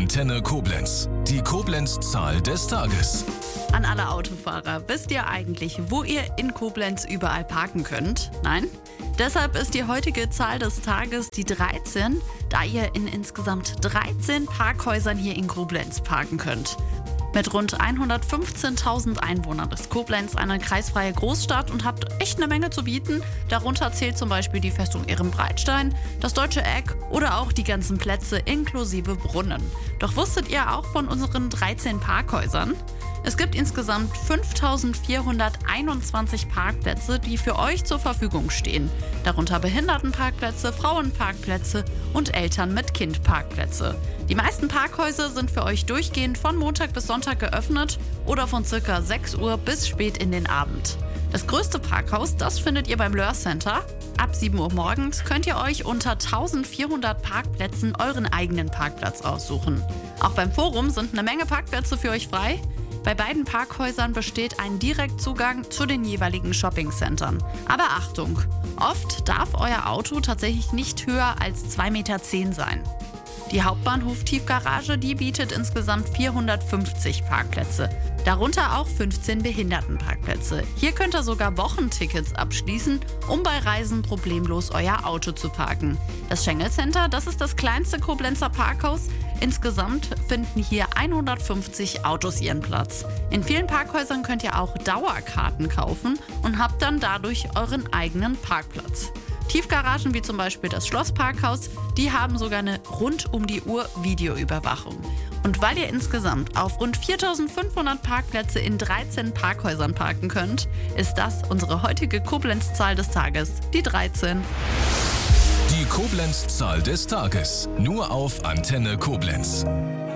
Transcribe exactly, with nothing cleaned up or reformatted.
Antenne Koblenz. Die Koblenz-Zahl des Tages. An alle Autofahrer, wisst ihr eigentlich, wo ihr in Koblenz überall parken könnt? Nein? Deshalb ist die heutige Zahl des Tages die dreizehn, da ihr in insgesamt dreizehn Parkhäusern hier in Koblenz parken könnt. Mit rund hundertfünfzehntausend Einwohnern ist Koblenz eine kreisfreie Großstadt und hat echt eine Menge zu bieten. Darunter zählt zum Beispiel die Festung Ehrenbreitstein, das Deutsche Eck oder auch die ganzen Plätze inklusive Brunnen. Doch wusstet ihr auch von unseren dreizehn Parkhäusern? Es gibt insgesamt fünftausendvierhunderteinundzwanzig Parkplätze, die für euch zur Verfügung stehen. Darunter Behindertenparkplätze, Frauenparkplätze und Eltern mit Kind Parkplätze. Die meisten Parkhäuser sind für euch durchgehend von Montag bis Sonntag geöffnet oder von ca. sechs Uhr bis spät in den Abend. Das größte Parkhaus, das findet ihr beim Löhr Center. Ab sieben Uhr morgens könnt ihr euch unter eintausendvierhundert Parkplätzen euren eigenen Parkplatz aussuchen. Auch beim Forum sind eine Menge Parkplätze für euch frei. Bei beiden Parkhäusern besteht ein Direktzugang zu den jeweiligen Shoppingcentern. Aber Achtung, oft darf euer Auto tatsächlich nicht höher als zwei Meter zehn sein. Die Hauptbahnhof-Tiefgarage, die bietet insgesamt vierhundertfünfzig Parkplätze, darunter auch fünfzehn Behindertenparkplätze. Hier könnt ihr sogar Wochentickets abschließen, um bei Reisen problemlos euer Auto zu parken. Das Schengel Center, das ist das kleinste Koblenzer Parkhaus. Insgesamt finden hier hundertfünfzig Autos ihren Platz. In vielen Parkhäusern könnt ihr auch Dauerkarten kaufen und habt dann dadurch euren eigenen Parkplatz. Tiefgaragen wie zum Beispiel das Schlossparkhaus, die haben sogar eine rund um die Uhr Videoüberwachung. Und weil ihr insgesamt auf rund viertausendfünfhundert Parkplätze in dreizehn Parkhäusern parken könnt, ist das unsere heutige Koblenz-Zahl des Tages, die dreizehn. Die Koblenz-Zahl des Tages. Nur auf Antenne Koblenz.